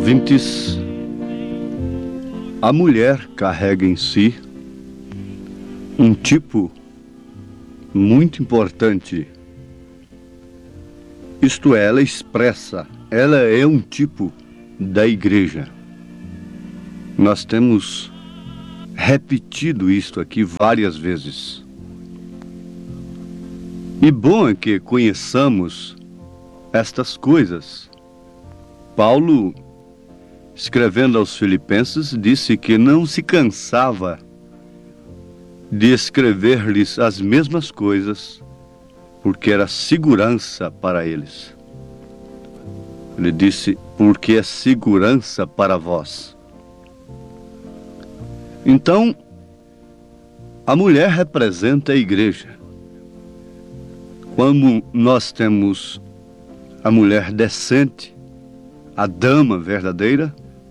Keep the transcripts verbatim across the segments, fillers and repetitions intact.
Ouvintes, a mulher carrega em si um tipo muito importante. Isto é, ela expressa, ela é um tipo da igreja. Nós temos repetido isto aqui várias vezes. E bom é que conheçamos estas coisas. Paulo, escrevendo aos Filipenses, disse que não se cansava de escrever-lhes as mesmas coisas, porque era segurança para eles. Ele disse, porque é segurança para vós. Então, a mulher representa a igreja. Quando nós temos a mulher decente, a dama verdadeira,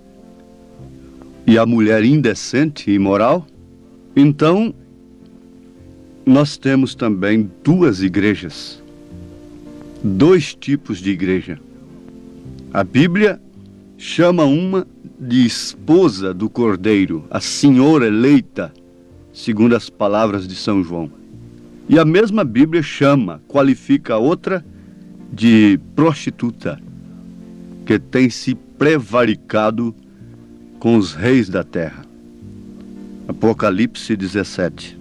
e a mulher indecente e imoral, então nós temos também duas igrejas, dois tipos de igreja. A Bíblia chama uma de esposa do Cordeiro, a senhora eleita, segundo as palavras de São João. E a mesma Bíblia chama, qualifica a outra de prostituta, que tem se prevaricado com os reis da terra. Apocalipse dezessete.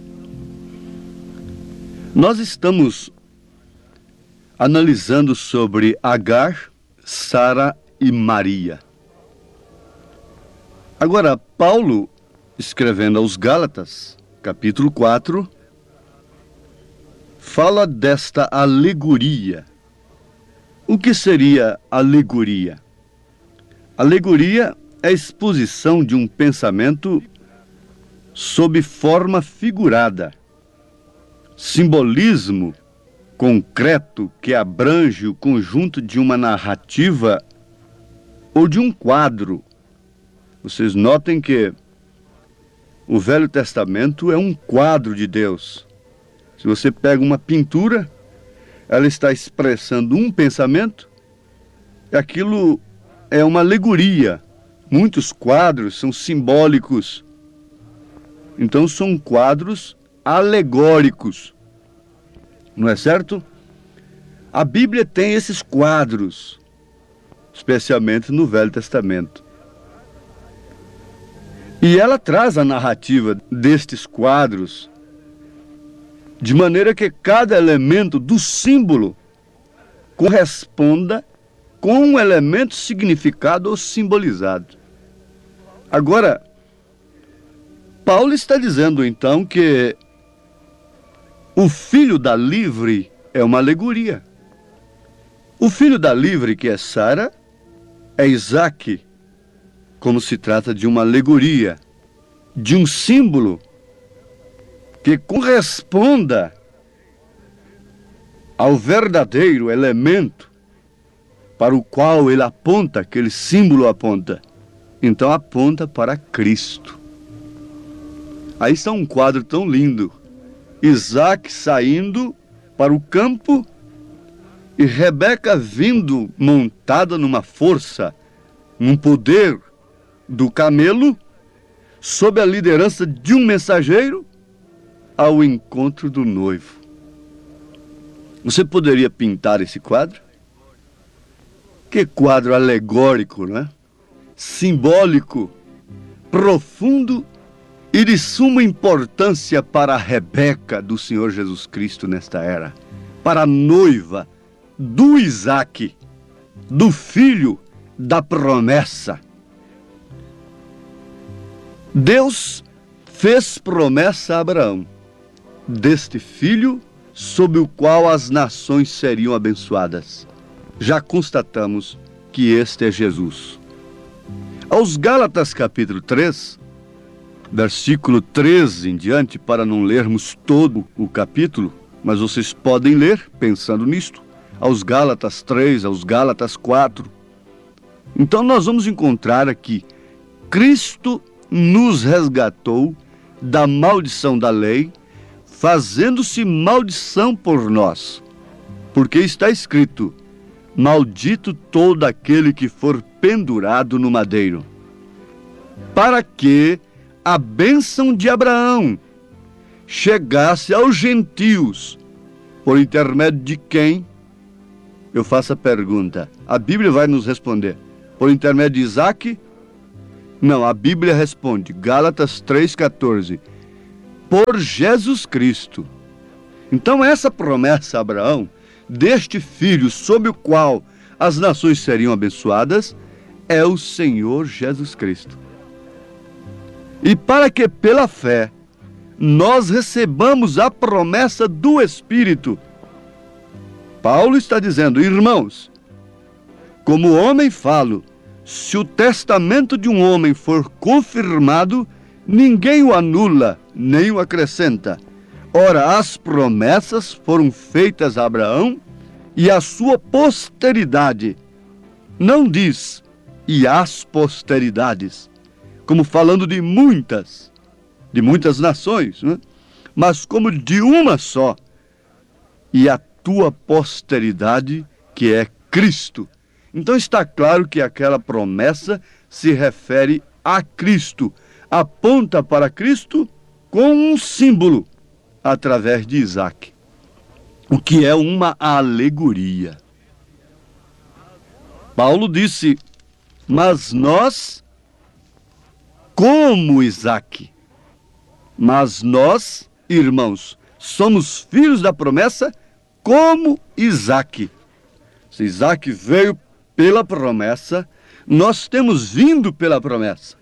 Nós estamos analisando sobre Agar, Sara e Maria. Agora, Paulo, escrevendo aos Gálatas, capítulo quatro, fala desta alegoria. O que seria alegoria? Alegoria é a exposição de um pensamento sob forma figurada, simbolismo concreto que abrange o conjunto de uma narrativa ou de um quadro. Vocês notem que o Velho Testamento é um quadro de Deus. Se você pega uma pintura, ela está expressando um pensamento, e aquilo é uma alegoria. Muitos quadros são simbólicos. Então são quadros alegóricos. Não é certo? A Bíblia tem esses quadros, especialmente no Velho Testamento. E ela traz a narrativa destes quadros, de maneira que cada elemento do símbolo corresponda com um elemento significado ou simbolizado. Agora, Paulo está dizendo então que o filho da livre é uma alegoria. O filho da livre, que é Sara, é Isaque, como se trata de uma alegoria, de um símbolo que corresponda ao verdadeiro elemento para o qual ele aponta, aquele símbolo aponta. Então aponta para Cristo. Aí está um quadro tão lindo. Isaque saindo para o campo e Rebeca vindo montada numa força, num poder do camelo, sob a liderança de um mensageiro, ao encontro do noivo. Você poderia pintar esse quadro? Que quadro alegórico, não é? Simbólico, profundo e de suma importância para a Rebeca do Senhor Jesus Cristo nesta era, para a noiva do Isaque, do filho da promessa. Deus fez promessa a Abraão, deste filho sob o qual as nações seriam abençoadas. Já constatamos que este é Jesus. Aos Gálatas capítulo três, versículo treze em diante, para não lermos todo o capítulo, mas vocês podem ler pensando nisto, aos Gálatas três, aos Gálatas quatro. Então nós vamos encontrar aqui, Cristo nos resgatou da maldição da lei, fazendo-se maldição por nós. Porque está escrito, maldito todo aquele que for pendurado no madeiro, para que a bênção de Abraão chegasse aos gentios, por intermédio de quem? Eu faço a pergunta. A Bíblia vai nos responder. Por intermédio de Isaac? Não, a Bíblia responde. Gálatas três, quatorze. Por Jesus Cristo. Então essa promessa a Abraão, deste filho sob o qual as nações seriam abençoadas, é o Senhor Jesus Cristo. E para que pela fé nós recebamos a promessa do Espírito, Paulo está dizendo: irmãos, como homem falo, se o testamento de um homem for confirmado, ninguém o anula, nem o acrescenta. Ora, as promessas foram feitas a Abraão e a sua posteridade. Não diz, e as posteridades, como falando de muitas, de muitas nações, né? Mas como de uma só, e a tua posteridade, que é Cristo. Então está claro que aquela promessa se refere a Cristo, aponta para Cristo com um símbolo, através de Isaac, o que é uma alegoria. Paulo disse, mas nós, como Isaac, mas nós, irmãos, somos filhos da promessa como Isaac. Se Isaac veio pela promessa, nós temos vindo pela promessa.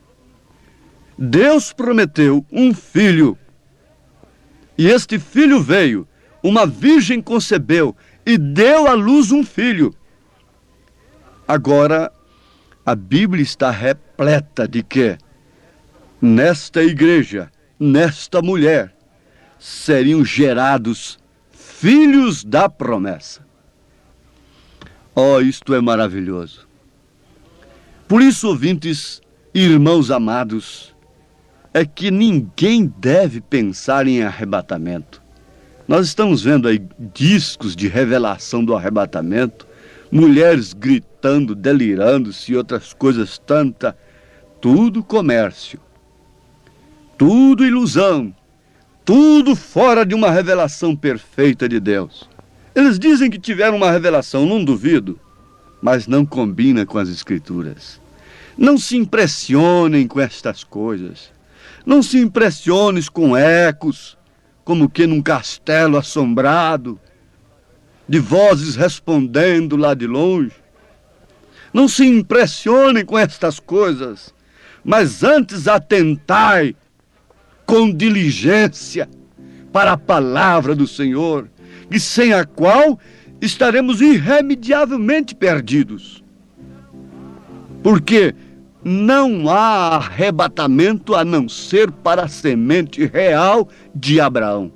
Deus prometeu um filho, e este filho veio, uma virgem concebeu e deu à luz um filho. Agora, a Bíblia está repleta de que nesta igreja, nesta mulher, seriam gerados filhos da promessa. Oh, isto é maravilhoso. Por isso, ouvintes, irmãos amados, é que ninguém deve pensar em arrebatamento. Nós estamos vendo aí discos de revelação do arrebatamento, mulheres gritando, delirando-se e outras coisas tanta. Tudo comércio, tudo ilusão, tudo fora de uma revelação perfeita de Deus. Eles dizem que tiveram uma revelação, não duvido, mas não combina com as Escrituras. Não se impressionem com estas coisas. Não se impressiones com ecos, como que num castelo assombrado, de vozes respondendo lá de longe. Não se impressionem com estas coisas, mas antes atentai com diligência para a palavra do Senhor, e sem a qual estaremos irremediavelmente perdidos. Porque não há arrebatamento a não ser para a semente real de Abraão.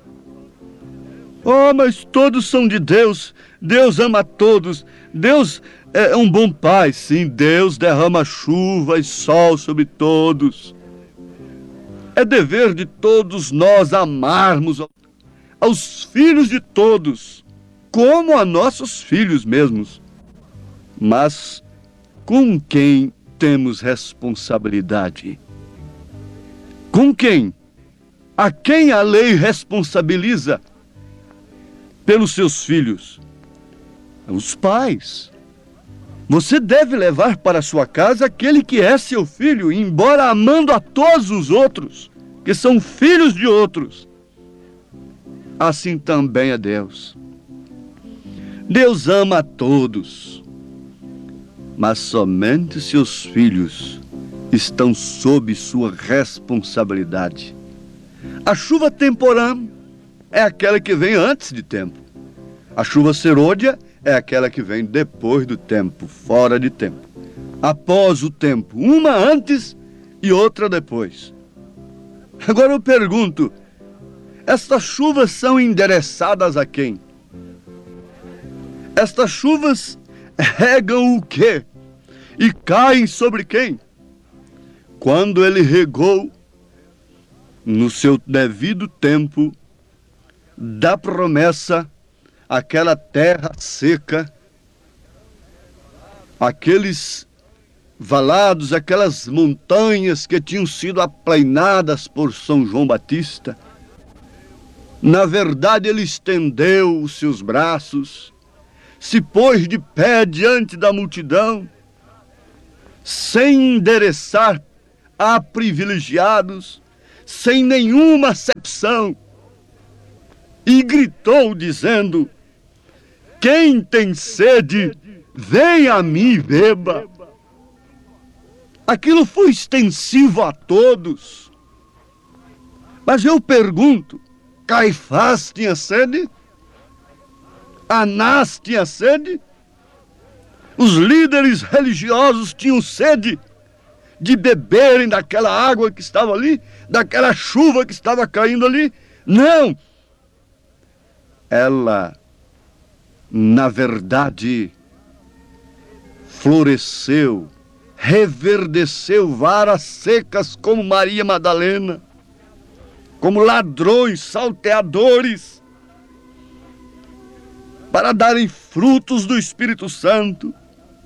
Oh, mas todos são de Deus, Deus ama todos, Deus é um bom pai, sim, Deus derrama chuva e sol sobre todos. É dever de todos nós amarmos aos filhos de todos, como a nossos filhos mesmos. Mas com quem temos responsabilidade? Com quem? A quem a lei responsabiliza pelos seus filhos? Os pais. Você deve levar para sua casa aquele que é seu filho, embora amando a todos os outros, que são filhos de outros. Assim também é Deus. Deus ama a todos, mas somente seus filhos estão sob sua responsabilidade. A chuva temporã é aquela que vem antes de tempo. A chuva serôdia é aquela que vem depois do tempo, fora de tempo. Após o tempo, uma antes e outra depois. Agora eu pergunto, estas chuvas são endereçadas a quem? Estas chuvas regam o quê? E caem sobre quem? Quando ele regou no seu devido tempo da promessa, aquela terra seca, aqueles valados, aquelas montanhas que tinham sido aplainadas por São João Batista. Na verdade, ele estendeu os seus braços, se pôs de pé diante da multidão, sem endereçar a privilegiados, sem nenhuma acepção, e gritou dizendo: quem tem sede, venha a mim e beba. Aquilo foi extensivo a todos. Mas eu pergunto, Caifás tinha sede? Anás tinha sede? Os líderes religiosos tinham sede de beberem daquela água que estava ali, daquela chuva que estava caindo ali? Não! Ela, na verdade, floresceu, reverdeceu varas secas como Maria Madalena, como ladrões, salteadores, para darem frutos do Espírito Santo,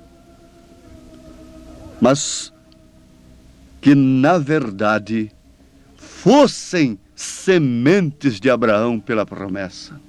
mas que, na verdade, fossem sementes de Abraão pela promessa.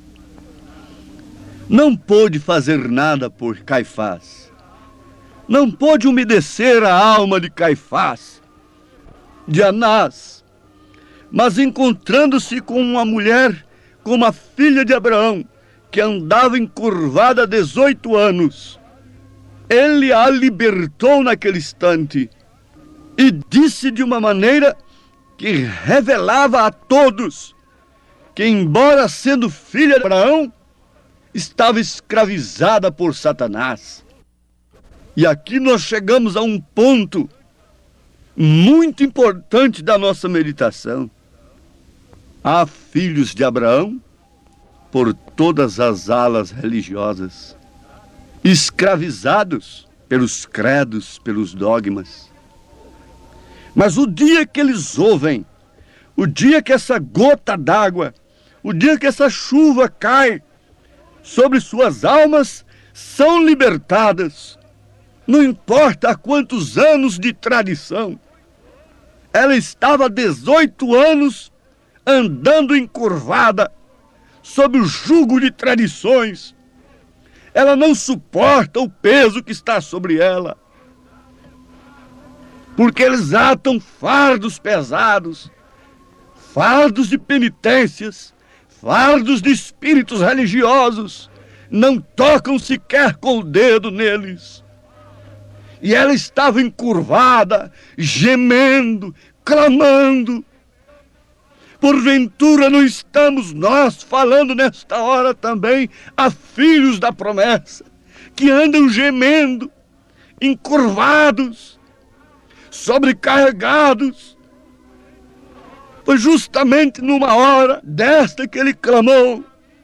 Não pôde fazer nada por Caifás. Não pôde umedecer a alma de Caifás, de Anás, mas encontrando-se com uma mulher, com uma filha de Abraão, que andava encurvada há dezoito anos, ele a libertou naquele instante e disse de uma maneira que revelava a todos que, embora sendo filha de Abraão, estava escravizada por Satanás. E aqui nós chegamos a um ponto muito importante da nossa meditação. Há filhos de Abraão por todas as alas religiosas, escravizados pelos credos, pelos dogmas. Mas o dia que eles ouvem, o dia que essa gota d'água, o dia que essa chuva cai sobre suas almas, são libertadas. Não importa há quantos anos de tradição. Ela estava há dezoito anos andando encurvada, sob o jugo de tradições. Ela não suporta o peso que está sobre ela, porque eles atam fardos pesados, fardos de penitências, fardos de espíritos religiosos, não tocam sequer com o dedo neles. E ela estava encurvada, gemendo, clamando. Porventura não estamos nós falando nesta hora também a filhos da promessa, que andam gemendo, encurvados, sobrecarregados? Foi justamente numa hora desta que ele clamou: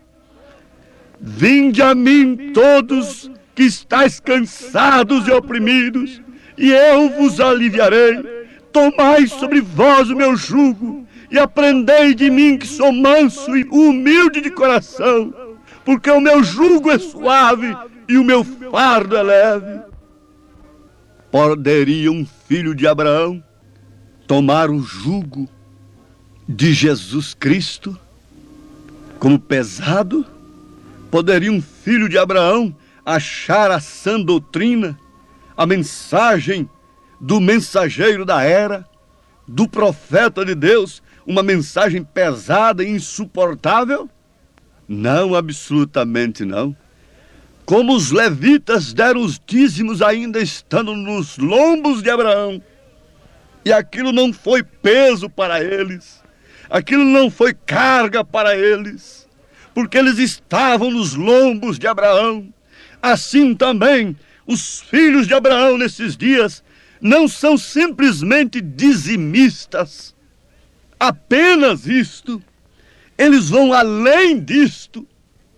vinde a mim todos que estáis cansados e oprimidos, e eu vos aliviarei. Tomai sobre vós o meu jugo, e aprendei de mim, que sou manso e humilde de coração, porque o meu jugo é suave e o meu fardo é leve. Poderia um filho de Abraão tomar o jugo de Jesus Cristo como pesado? Poderia um filho de Abraão achar a sã doutrina, a mensagem do mensageiro da era, do profeta de Deus, uma mensagem pesada e insuportável? Não, absolutamente não. Como os levitas deram os dízimos ainda estando nos lombos de Abraão, e aquilo não foi peso para eles, aquilo não foi carga para eles, porque eles estavam nos lombos de Abraão. Assim também os filhos de Abraão nesses dias não são simplesmente dizimistas, apenas isto. Eles vão além disto.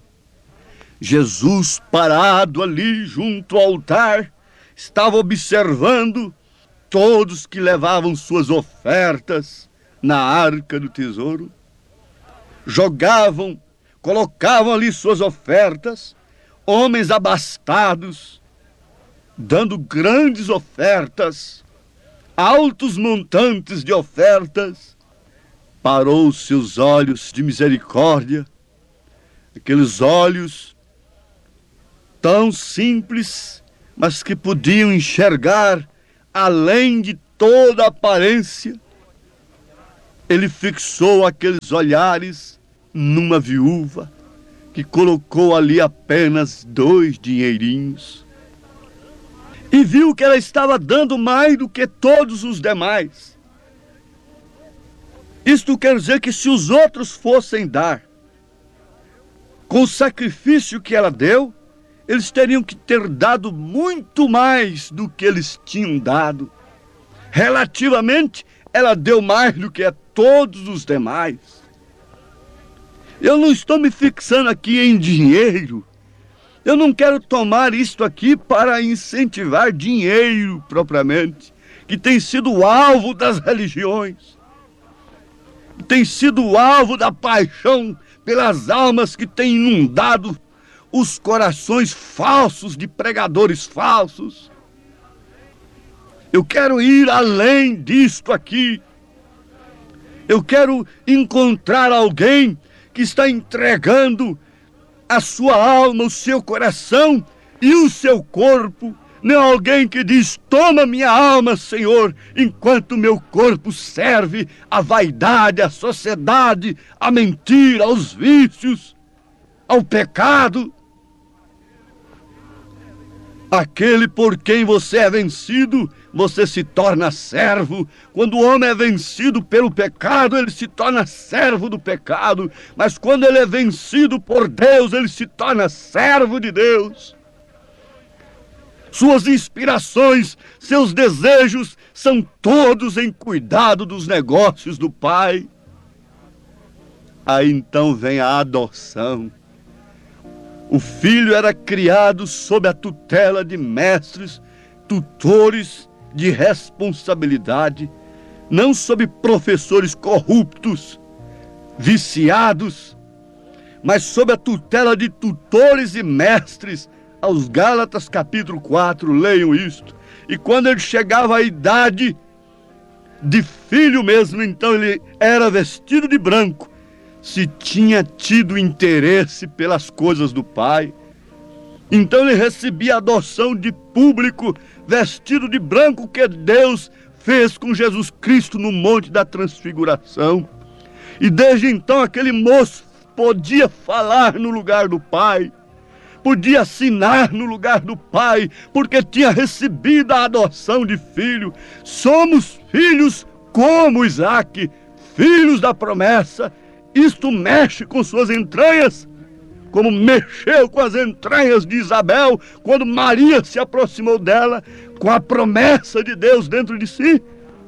Jesus, parado ali junto ao altar, estava observando todos que levavam suas ofertas na arca do tesouro. Jogavam, colocavam ali suas ofertas, homens abastados, dando grandes ofertas, altos montantes de ofertas, parou seus olhos de misericórdia, aqueles olhos tão simples, mas que podiam enxergar além de toda aparência. Ele fixou aqueles olhares numa viúva que colocou ali apenas dois dinheirinhos e viu que ela estava dando mais do que todos os demais. Isto quer dizer que se os outros fossem dar com o sacrifício que ela deu, eles teriam que ter dado muito mais do que eles tinham dado. Relativamente, ela deu mais do que a todos os demais. Eu não estou me fixando aqui em dinheiro. Eu não quero tomar isto aqui para incentivar dinheiro propriamente, que tem sido o alvo das religiões, que tem sido o alvo da paixão pelas almas que tem inundado os corações falsos de pregadores falsos. Eu quero ir além disto aqui. Eu quero encontrar alguém que está entregando a sua alma, o seu coração e o seu corpo. Não alguém que diz: toma minha alma, Senhor, enquanto meu corpo serve à vaidade, à sociedade, à mentira, aos vícios, ao pecado. Aquele por quem você é vencido, você se torna servo. Quando o homem é vencido pelo pecado, ele se torna servo do pecado. Mas quando ele é vencido por Deus, ele se torna servo de Deus. Suas inspirações, seus desejos são todos em cuidado dos negócios do Pai. Aí então vem a adoção. O filho era criado sob a tutela de mestres, tutores de responsabilidade, não sob professores corruptos, viciados, mas sob a tutela de tutores e mestres. Aos Gálatas capítulo quatro, leiam isto. E quando ele chegava à idade de filho mesmo, então ele era vestido de branco, se tinha tido interesse pelas coisas do Pai. Então ele recebia a adoção de público, vestido de branco, que Deus fez com Jesus Cristo no Monte da Transfiguração. E desde então aquele moço podia falar no lugar do Pai, podia assinar no lugar do Pai, porque tinha recebido a adoção de filho. Somos filhos como Isaac, filhos da promessa. Isto mexe com suas entranhas, como mexeu com as entranhas de Isabel, quando Maria se aproximou dela, com a promessa de Deus dentro de si.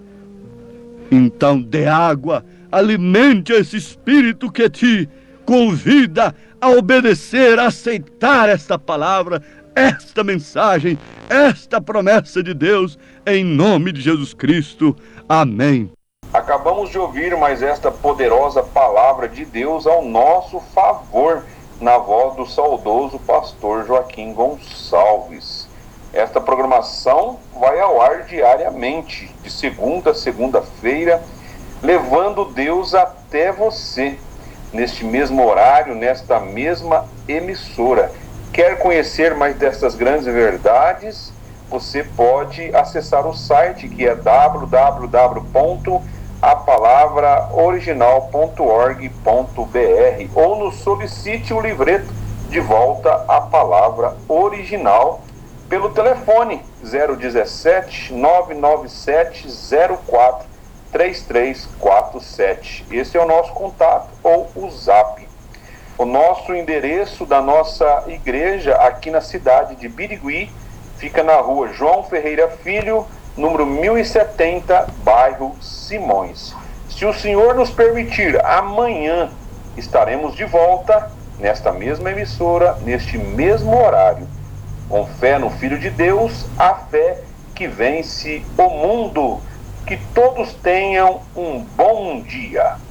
Então dê água, alimente esse espírito que te convida a obedecer, a aceitar esta palavra, esta mensagem, esta promessa de Deus, em nome de Jesus Cristo. Amém. Acabamos de ouvir mais esta poderosa palavra de Deus ao nosso favor, na voz do saudoso pastor Joaquim Gonçalves. Esta programação vai ao ar diariamente, de segunda a segunda-feira, levando Deus até você, neste mesmo horário, nesta mesma emissora. Quer conhecer mais destas grandes verdades? Você pode acessar o site, que é w w w ponto a palavra original ponto org ponto b r, ou nos solicite o livreto De Volta à Palavra Original pelo telefone zero um sete, nove nove sete, zero quatro, três três quatro sete. Esse é o nosso contato, ou o zap. O nosso endereço da nossa igreja aqui na cidade de Birigui fica na rua João Ferreira Filho, número mil e setenta, bairro Simões. Se o Senhor nos permitir, amanhã estaremos de volta nesta mesma emissora, neste mesmo horário, com fé no Filho de Deus, a fé que vence o mundo. Que todos tenham um bom dia.